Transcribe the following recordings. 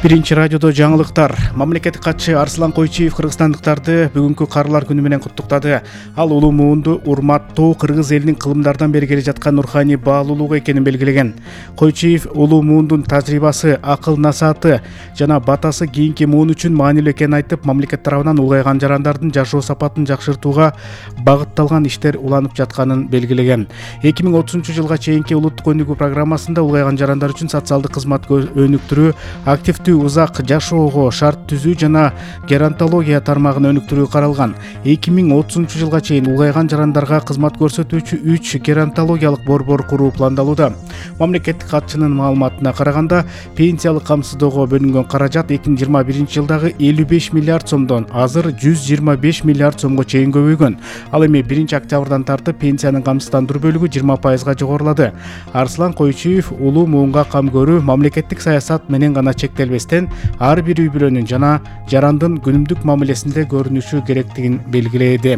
Биринчи радиодо жаңылыктар. Мамлекеттик катчы Арслан Койчиев кыргызстандыктарды бүгүнкү карылар күнү менен куттуктады. Ал улуу муунду урматтоо кыргыз элинин кылымдардан бери келе жаткан руханий баалуулугу экенин белгилеген. Койчиев улуу муундун тажрыйбасы, акыл насааты жана батасы кийинки муун үчүн маанилүү экенин айтып, мамлекет тарабынан улгайган жарандардын жашоо сапатын жакшыртууга багытталган иштер уланып жатканын белгилеген. 2030-жылга чейинки улуттук өнүгүү программасында улгайган жарандар үчүн социалдык кызмат өнүктүрүү, активдүү узак жашоого шарт түзүү жана геронтология тармагын өнүктүрүү каралган. 2030-жылга чейин улгайган жарандарга кызмат көрсөтүүчү 3 геронтологиялык борбор куруу пландалууда. Мамлекеттик катчынын маалыматына караганда, пенсиялык камсыздоого бөлүнгөн каражат 2021-жылдагы 55 миллиард сомдон азыр 125 миллиард сомго чейин көбөйгөн. Ал эми 1-октябрдан тартып пенсиянын камсыздандыруу бөлүгү 20%га жогорулады. Арслан Койчиев улуу муунга кам көрүү мамлекеттик саясат менен гана чектелбестен ар бир үй бүлөнүн жана жарандын күнүмдүк мамилесинде көрүнүшү керектигин белгиледи.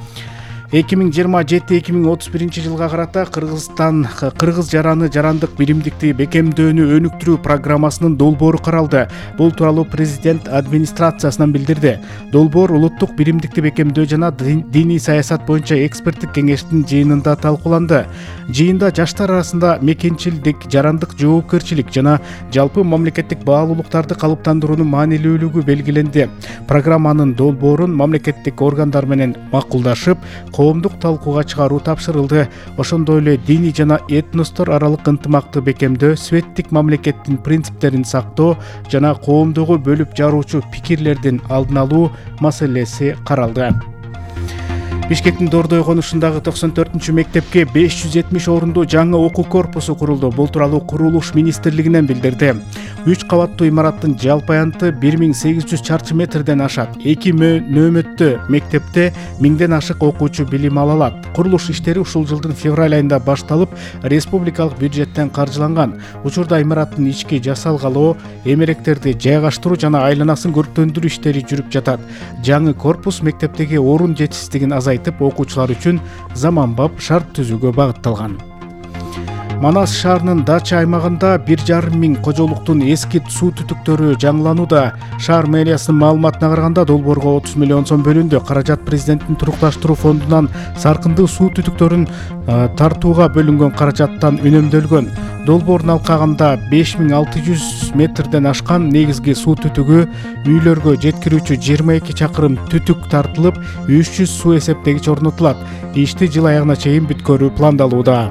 2027-2031 жылга карата кыргыз жараны жарандык биримдикти бекемдөөнү өнүктүрүү программасынын долбоору каралды. Бул тууралуу президент администрациясынан билдирди. Долбоор улуттук биримдикти бекемдөө жана диний саясат боюнча эксперттик кеңештин жыйынында талкууланды. Жыйында жаштар арасында мекенчилдик, жарандык жоопкерчилик жана жалпы мамлекеттик баалуулуктарды калыптандыруунун маанилүүлүгү белгиленди. Программанын долбоорун мамлекеттик органдар менен макулдашып, коомдук талкууга чыгаруу тапшырылды. Ошондой эле диний жана этностор аралык ынтымакты бекемдөө, светтик мамлекеттин принциптерин сактоо жана коомдогу бөлүп жаруучу пикирлердин алдын алуу маселеси каралды. Бишкектин Дордой конушундагы 94-чү мектепке 570 орундуу жаңы окуу корпусу курулду. Бул тууралуу курулуш министрлигинен билдирди. 3 кабаттуу имараттын жалпы аянты 1800 чарчы метрден ашат. 2 нөөмөттө мектепте 1000ден ашык окуучу билим ала алат. Курулуш иштери ушул жылдын февраль айында башталып, республикалык бюджеттен каржыланган. Учурда имараттын ички жасалгалоо, эмеректерди жайгаштыруу жана айланасын көрктөндүрүү иштери жүрүп жатат. Жаңы корпус мектептеги орун жетишсиздигин азайтып, окуучулар үчүн заманбап шарт түзүүгө багытталган. Манас шаарынын дача аймагында 1,5 миң кожолуктун эски суу түтүктөрү жаңыланууда. Шаар мэриясынын маалыматына караганда, долбоорго 30 миллион сом бөлүндү. Каражат президенттин турукташтыруу фондунан саркындуу суу түтүктөрүн тартууга бөлүнгөн каражаттан үнөмдөлгөн. Долбоорун алкагында 5600 метрден ашкан негизги суу түтүгү үйлөргө жеткирүүчү 22 чакырым түтүк тартылып, 300 суу эсептегич орнотулат. Ишти жыл аягына чейин бүткөрүү пландалууда.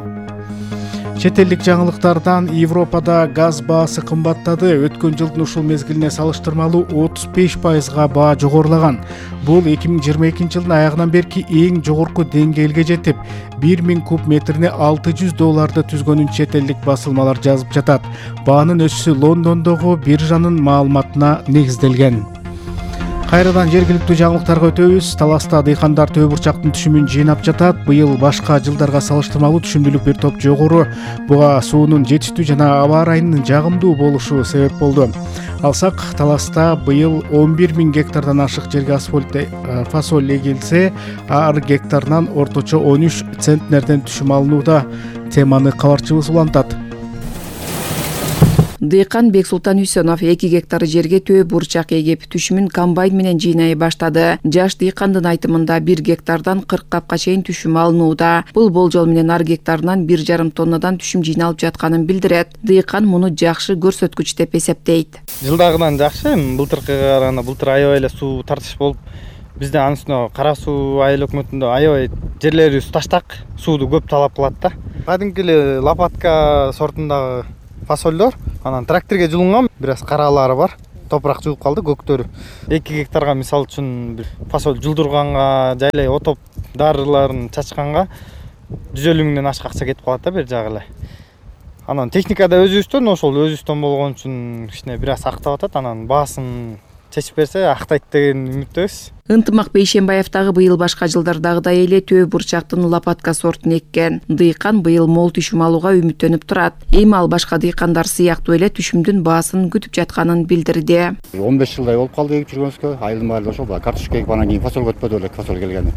Чет элдик жаңылыктардан Европада газ баасы кымбаттады. Өткөн жылдын ушул мезгилине салыштырмалуу 35%га баа жогорулаган. Бул 2022 жылдын аягынан берки эң жогорку деңгээлге жетип, 1000 куб метрине $600 түзгөнүн чет элдик басылмалар жазып жатат. Баанын өсүшү Лондондогу биржанын маалыматына негизделген. Кайрадан жергиликтүү жаңылыктарга өтөбүз. Таласта дыйкандар төө бурчактын түшүмүн жыйнап жатат. Быйыл башка жылдарга салыштырмалуу түшүмдүүлүк бир топ жогору. Буга суунун жетиштүү жана аба ырайынын жагымдуу болушу себеп болду. Алсак, Таласта быйыл 11 миң гектардан ашык жерге фасоль эгилсе, ар гектарынан орточо 13 центнерден түшүм алынууда. Теманы кабарчыбыз улантат. Дыйкан Бексултан Үсөнов 2 гектар жерге төө бурчак эгип, түшүмүн комбайн менен жыйнай баштады. Жаш дыйкандын айтымында 1 гектардан 40 капка чейин түшүм алынууда. Бул болжол менен ар гектарынан 1,5 тоннадан түшүм жыйналып жатканын билдирет. Дыйкан муну жакшы көрсөткүч деп эсептейт. Жылдагыдан жакшы, былтыркыга караганда былтыр аябай эле суу тартыш болуп, бизде анын үстүнө кара суу айыл өкмөтүндө аябай жерлерибиз таштак, сууду көп талап кылат да. Кадимки эле лопатка сортундагы фасолдор, анан тракторге жулунган, бир аз каралары бар. Топурак жууп калды көктөрү. 2 гектарга мисалы үчүн фасоль жулдурганга, жайлай отоп дарыларын чачканга 150 миңден ашык акча кетип калат да бер жагы эле. Анан техникада өзүбүздөн, ошол өзүбүздөн болгон үчүн кичине бир аз актап атат. Анан баасын чечип берсе актайт деген үмүттөбүз. Ынтымак Бейшембаев дагы быйыл башка жылдардагыдай эле төө бурчактын лопатка сортун эккен. Дыйкан быйыл мол түшүм алууга үмүттөнүп турат. Эми ал башка дыйкандар сыяктуу эле түшүмдүн баасын күтүп жатканын билдирди. 15 жылдай болуп калды эгип жүргөнүзгө. Айылдын баары ошол картошка эгип анан кийин фасоль көтпөдү элек фасоль келгени.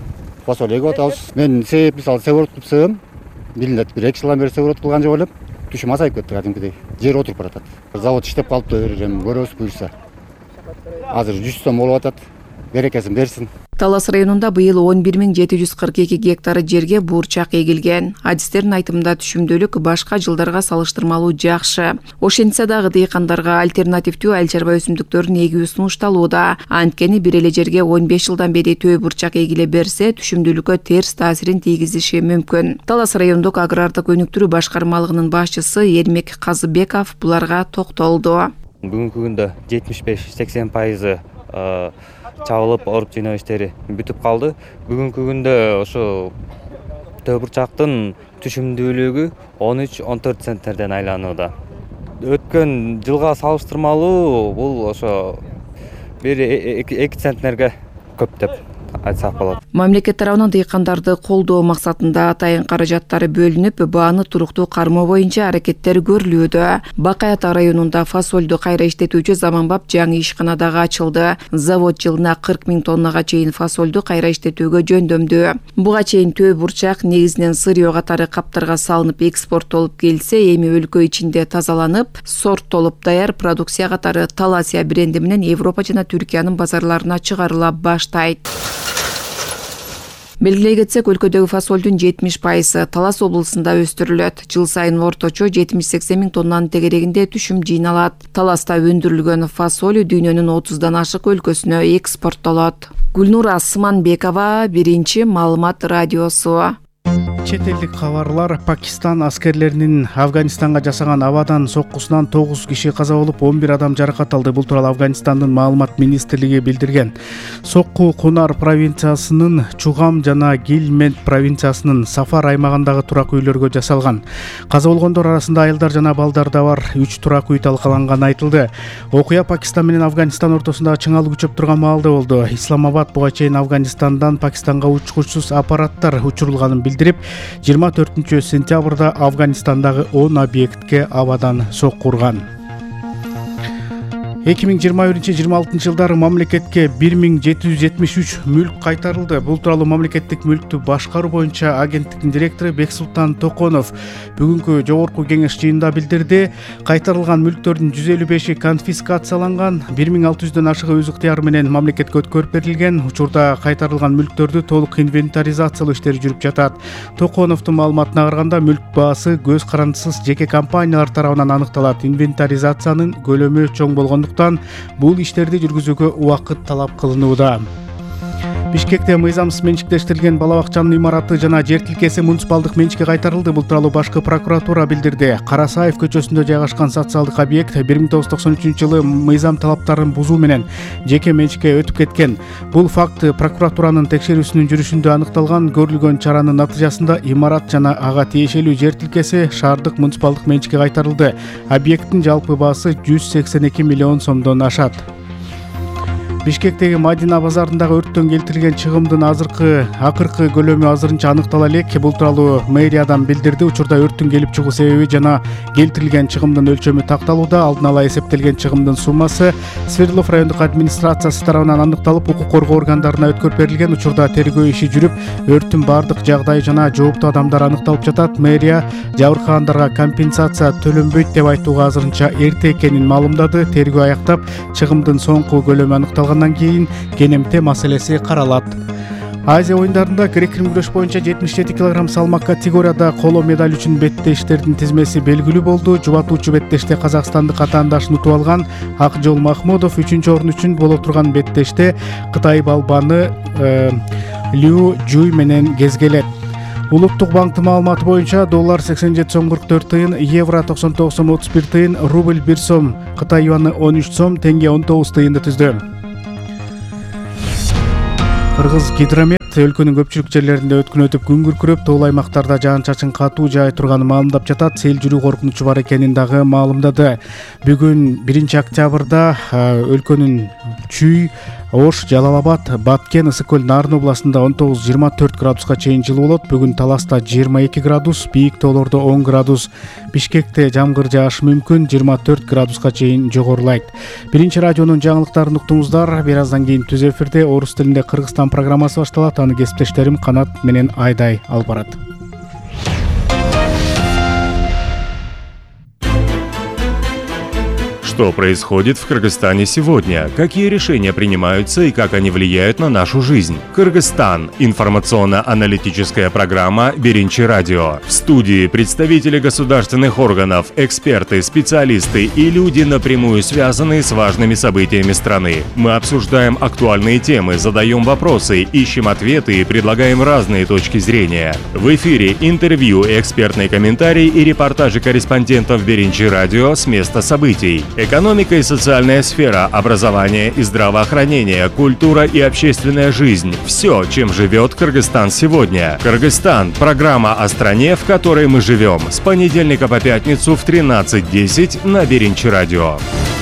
Фасоль эгип атабыз. Мен себеп мисалы себорот кылып себем. Билинет, бир 2 жылдан бери себорот кылган жок элем. түшүм азайып кетти кадимкидей. Жер отуруп баратат. Завод иштеп калыптыр, көрөбүз буюрса. Азыр 100 сом болуп атат. Берекесин берсин. Талас районунда быйыл 11742 гектар жерге буурчак эгилген. Адистердин айтымында түшүмдүүлүк башка жылдарга салыштырмалуу жакшы. Ошентсе дагы дыйкандарга альтернативдүү айыл чарба өсүмдүктөрүн эгүү сунушталууда. Анткени бир эле жерге 15 жылдан бери төө бурчак эгиле берсе, түшүмдүүлүккө терс таасирин тийгизиши мүмкүн. Талас райондук агрардык өнүктүрүү башкармалыгынын башчысы Эрмек Казыбеков буларга токтолду. Бүгүнкү күндө 75-80% чабылып, оруп жыйноо иштери бүтүп калды. Бүгүнкү күндө ошо төө бурчактын түшүмдүүлүгү 13-14 центнерден айланууда. Өткөн жылга салыштырмалуу бул ошо 1-2 центнерге көп деп айтсак болот. Мамлекет тарабынан дыйкандарды колдоо максатында атайын каражаттары бөлүнүп, бааны туруктуу кармоо боюнча аракеттер көрүлүүдө. Бакай Ата районунда фасолду кайра иштетүүчү заманбап жаңы ишкана дагы ачылды. Завод жылына 40 000 тоннага чейин фасолду кайра иштетүүгө жөндөмдүү. Буга чейин төө бурчак негизинен сырьё катары каптарга салынып экспорттолуп келсе, эми өлкө ичинде тазаланып, сорттолуп даяр продукция катары Таласия бренди менен Европа жана Түркиянын базарларына чыгарыла баштайт. Белгилей кетсек, өлкөдөгү фасолдун 70% Талас облусунда өстүрүлөт. Жыл сайын орточо 70-80 000 тоннанын тегерегинде түшүм жыйналат. Таласта өндүрүлгөн фасоль дүйнөнүн 30дан ашык өлкөсүнө экспорттолот. Гүлнура Асманбекова, Биринчи маалымат радиосу. Чет элдик кабарлар. Пакистан аскерлеринин Афганистанга жасаган абадан соккусунан 9 киши каза болуп, 11 адам жаракат алды. Бул тууралуу Афганистандын маалымат министрлиги билдирген. Сокку Кунар провинциясынын Чугам жана Гилмент провинциясынын Сафар аймагындагы турак үйлөргө жасалган. Каза болгондор арасында айылдар жана балдар да бар. 3 турак үй талкаланганы айтылды. Окуя Пакистан менен Афганистан ортосунда чыңалуу күчөп турган маалда болду. Исламабад буга чейин Афганистандан Пакистанга учкучсуз аппараттар учурулганын билдирип, 24 сентябрда Афганистандагы 10 объектке абадан сокку урган. 2021-26 жылдары мамлекетке 1773 мүлк кайтарылды. Бул тууралуу мамлекеттик мүлктү башкаруу боюнча агенттиктин директору Бексултан Токонов бүгүнкү жогорку кеңеш жыйынында билдирди. Кайтарылган мүлктөрдүн 155-и конфискацияланган, 1600дөн ашыгы өз ыктыяры менен мамлекетке өткөрүп берилген. Учурда кайтарылган мүлктөрдү толук инвентаризациялоо иштери жүрүп жатат. Токоновдун маалыматына караганда, мүлк баасы көз карандысыз жеке компаниялар тарабынан аныкталат. Инвентаризациянын көлөмү чоң болгондуктан бул иштерди жүргүзүүгө убакыт талап кылынууда. Бишкекте мыйзамсыз менчиктештирилген бала бакчанын имараты жана жер тилкеси муниципалдык менчикке кайтарылды. Бул тууралуу башкы прокуратура билдирди. Карасаев көчөсүндө жайгашкан социалдык объект 1993 жылы мыйзам талаптарын бузуу менен жеке менчикке өтүп кеткен. Бул факт прокуратуранын текшерүүсүнүн жүрүшүндө аныкталган. Көрүлгөн чаранын натыйжасында имарат жана ага тиешелүү жер тилкеси шаардык муниципалдык менчикке кайтарылды. Объекттин жалпы баасы 182 миллион сомдон ашат. Бишкектеги Мадина базарындагы өрттөн келтирилген чыгымдын акыркы көлөмү азырынча аныктала элек. Бул тууралуу мэриядан билдирди. Учурда өрттүн келип чыгуу себеби жана келтирилген чыгымдын өлчөмү такталууда. Алдын ала эсептелген чыгымдын суммасы Свердлов райондук администрациясы тарабынан аныкталып, укук коргоо органдарына өткөрүп берилген. Учурда тергөө иши жүрүп, өрттүн бардык жагдайы жана жооптуу адамдар аныкталып жатат. Мэрия жабыркагандарга компенсация төлөнбөйт деп айтууга азырынча эрте экенин маалымдады. Тергөө аяктап, чыгымдын соңку көлөмү аныкталган кийин кенемте маселеси каралат. Азия оюндарында грек-рим күрөш боюнча 77 кг салмак категорияда коло медаль үчүн беттештердин тизмеси белгилүү болду. Жубатуучу беттеште казакстандык атаандашын утуп алган Акжол Махмудов 3-орун үчүн боло турган беттеште Кытай балбаны Лю Жуй менен кезгелет. Улуттук банктын маалыматы боюнча доллар 87 сом 44 тыйын, евро 99 сом 31 тыйын, рубль 1 сом, Кытай юаны 13 сом, тенге 19 тыйынды түздү. Кыргыз гидромет өлкөнүн көпчүлүк жерлеринде өткүн өтүп күн күркүрөп, тоол аймактарда жаан-чачын катуу жаай турганын маалымдап жатат. Сел жүрүү коркунучу бар экенин дагы маалымдады. Бүгүн 1 октябрда өлкөнүн Чүй, Ош, Жалал-Абад, Баткен, Ысык-Көл, Нарын областында 19-24 градуска чейин жылуу болот. Бүгүн Таласта 22 градус, бийик тоолордо 10 градус. Бишкекте жамгыр жаашы мүмкүн, 24 градуска чейин жогорулайт. Биринчи радионун жаңылыктарын уктуңуздар. Бир аздан кийин түз эфирде орус тилинде Кыргызстан программасы башталат. Аны кесиптештерим Канат менен Айдай алып барат. Что происходит в Кыргызстане сегодня? Какие решения принимаются и как они влияют на нашу жизнь? Кыргызстан. Информационно-аналитическая программа «Биринчи радио». В студии представители государственных органов, эксперты, специалисты и люди, напрямую связанные с важными событиями страны. Мы обсуждаем актуальные темы, задаем вопросы, ищем ответы и предлагаем разные точки зрения. В эфире интервью, экспертные комментарии и репортажи корреспондентов «Биринчи радио» с места событий. Экономика и социальная сфера, образование и здравоохранение, культура и общественная жизнь. Все, чем живет Кыргызстан сегодня. Кыргызстан – программа о стране, в которой мы живем. С понедельника по пятницу в 13:10 на Биринчи радио.